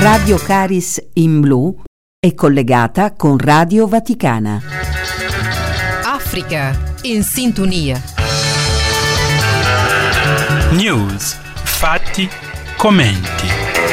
Radio Caris in Blu è collegata con Radio Vaticana. Africa in sintonia. News, fatti, commenti.